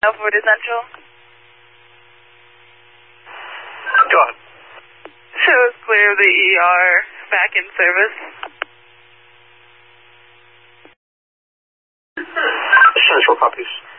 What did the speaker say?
Alpha Central. Go on. Shows clear of the ER, back in service. Central copies.